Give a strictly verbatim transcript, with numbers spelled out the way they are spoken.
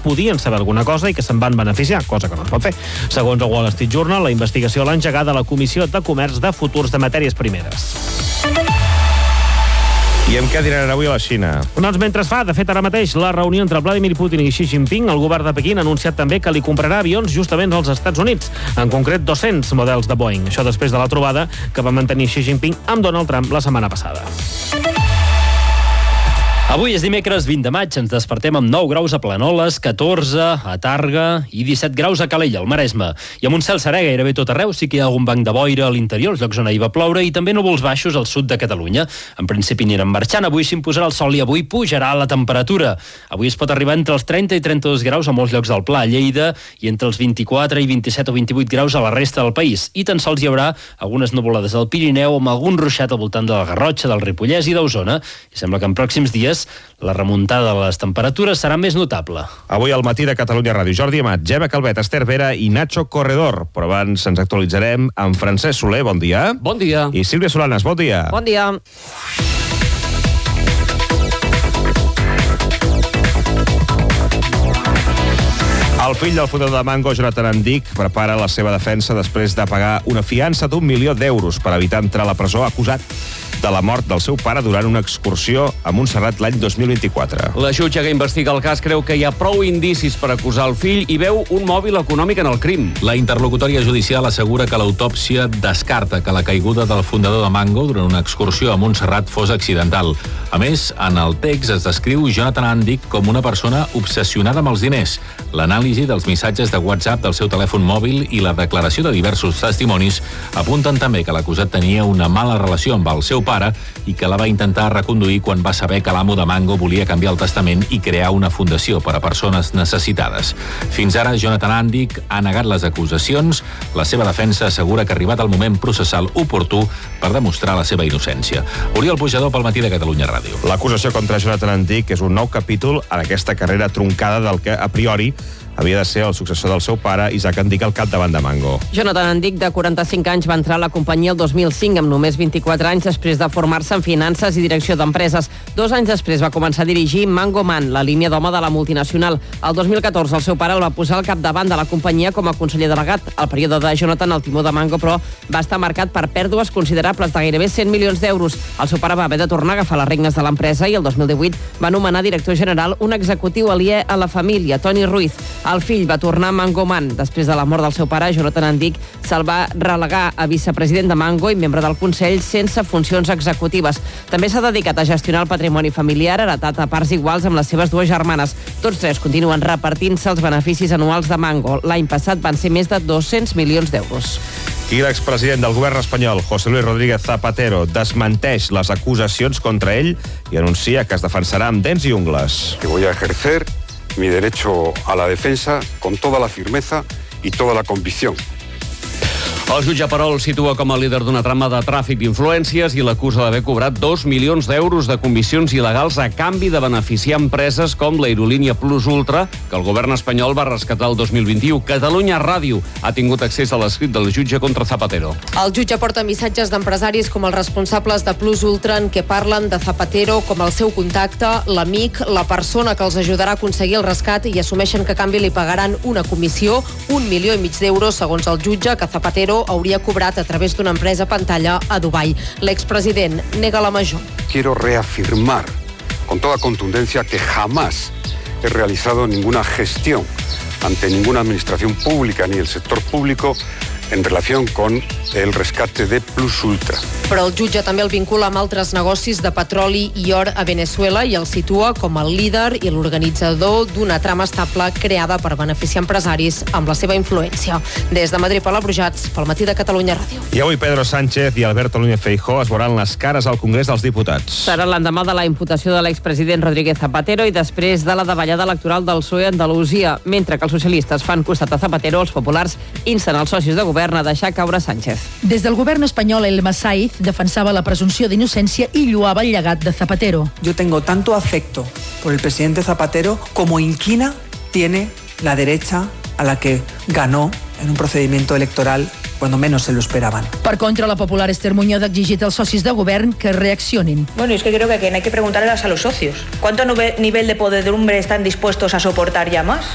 podien saber alguna cosa i que se'n van beneficiar, cosa que no es pot fer. Segons el Wall Street Journal, la investigació l'ha engegada la Comissió de Comerç de Futurs de Matèries Primeres. I amb què dinaran avui a la Xina? Doncs mentre es fa, de fet, ara mateix, la reunió entre Vladimir Putin i Xi Jinping, el govern de Pequín ha anunciat també que li comprarà avions justament als Estats Units, en concret dos-cents models de Boeing. Això després de la trobada que va mantenir Xi Jinping amb Donald Trump la setmana passada. Avui és dimecres vint de maig, ens despertem amb nou graus a Planoles, catorze a Tàrrega i disset graus a Calella, al Maresme. I amb un cel serè gairebé tot arreu, sí que hi ha algun banc de boira a l'interior, els llocs on ahir va ploure, i també núvols baixos al sud de Catalunya. En principi aniran marxant, avui s'imposarà el sol i avui pujarà la temperatura. Avui es pot arribar entre els trenta i trenta-dos graus a molts llocs del Pla, a Lleida, i entre els vint-i-quatre i vint-i-set o vint-i-vuit graus a la resta del país. I tan sols hi haurà algunes nuvolades al Pirineu amb algun ruixat al voltant de la Garrotxa, del Ripollès i d'Osona. I sembla que en pròxims dies la remuntada de les temperatures serà més notable. Avui al matí de Catalunya Ràdio, Jordi Amat, Gemma Calvet, Esther Vera i Nacho Corredor. Però abans ens actualitzarem amb Francesc Soler, bon dia. Bon dia. I Sílvia Solanes, bon dia. Bon dia. El fill del fundador de Mango, Jonathan Andic, prepara la seva defensa després de pagar una fiança d'un milió d'euros per evitar entrar a la presó acusat de la mort del seu pare durant una excursió a Montserrat l'any dos mil vint-i-quatre. La jutge que investiga el cas creu que hi ha prou indicis per acusar el fill i veu un mòbil econòmic en el crim. La interlocutòria judicial assegura que l'autòpsia descarta que la caiguda del fundador de Mango durant una excursió a Montserrat fos accidental. A més, en el text es descriu Jonathan Andic com una persona obsessionada amb els diners. L'anàlisi dels missatges de WhatsApp del seu telèfon mòbil i la declaració de diversos testimonis apunten també que l'acusat tenia una mala relació amb el seu pare i que la va intentar reconduir quan va saber que l'amo de Mango volia canviar el testament i crear una fundació per a persones necessitades. Fins ara, Jonathan Andic ha negat les acusacions. La seva defensa assegura que ha arribat el moment processal oportú per demostrar la seva innocència. Oriol Pujador, pel Matí de Catalunya Ràdio. L'acusació contra Jonathan Andic és un nou capítol en aquesta carrera troncada del que, a priori, havia de ser el successor del seu pare, Isaac Andic, al capdavant de Mango. Jonathan Andic, de quaranta-cinc anys, va entrar a la companyia el dos mil cinc, amb només vint-i-quatre anys, després de formar-se en finances i direcció d'empreses. Dos anys després va començar a dirigir Mango Man, la línia d'home de la multinacional. El dos mil catorze el seu pare el va posar al capdavant de la companyia com a conseller delegat. El període de Jonathan al timó de Mango, però, va estar marcat per pèrdues considerables de gairebé cent milions d'euros. El seu pare va haver de tornar a agafar les regnes de l'empresa i el dos mil divuit va nomenar director general un executiu aliè a la família, Toni Ruiz. El fill va tornar a Mango Man. Després de la mort del seu pare, Jonathan Andic se'l va relegar a vicepresident de Mango i membre del Consell sense funcions executives. També s'ha dedicat a gestionar el patrimoni familiar heretat a parts iguals amb les seves dues germanes. Tots tres continuen repartint-se els beneficis anuals de Mango. L'any passat van ser més de dos-cents milions d'euros. I l'expresident del govern espanyol, José Luis Rodríguez Zapatero, desmenteix les acusacions contra ell i anuncia que es defensarà amb dents i ungles. Que voy a ejercer mi derecho a la defensa con toda la firmeza y toda la convicción. El jutge, però, el situa com a líder d'una trama de tràfic d'influències i l'acusa d'haver cobrat dos milions d'euros de comissions il·legals a canvi de beneficiar empreses com l'aerolínia Plus Ultra, que el govern espanyol va rescatar el dos mil vint-i-u. Catalunya Ràdio ha tingut accés a l'escrit del jutge contra Zapatero. El jutge porta missatges d'empresaris com els responsables de Plus Ultra en què parlen de Zapatero com el seu contacte, l'amic, la persona que els ajudarà a aconseguir el rescat i assumeixen que a canvi li pagaran una comissió, un milió i mig d'euros, segons el jutge, que Zapatero hauria cobrat a través d'una empresa pantalla a Dubai. L'expresident nega la major. Quiero reafirmar con toda contundencia que jamás he realizado ninguna gestión ante ninguna administración pública ni el sector público en relación con el rescate de Plus Ultra. Però el jutge també el vincula amb altres negocis de petroli i or a Venezuela i el situa com el líder i l'organitzador d'una trama estable creada per beneficiar empresaris amb la seva influència. Des de Madrid, Paula Brujats, pel Matí de Catalunya Ràdio. I avui Pedro Sánchez i Alberto Núñez Feijóo es veuran les cares al Congrés dels Diputats. Serà l'endemà de la imputació de l'expresident Rodríguez Zapatero i després de la davallada electoral del P S O E a Andalusia. Mentre que els socialistes fan costat a Zapatero, els populars insten els socis de govern a deixar caure Sánchez. Des del govern espanyol, el Masaiz defensava la presumpció d'innocència i lloava el llegat de Zapatero. Yo tengo tanto afecto por el presidente Zapatero como inquina tiene la derecha a la que ganó en un procedimiento electoral cuando menos se lo esperaban. Per contra, la popular Esther Muñoz ha exigit als socis de govern que reaccionin. Bueno, es que creo que hay que preguntarles a los socios. ¿Cuánto nivel de podredumbre están dispuestos a soportar ya más?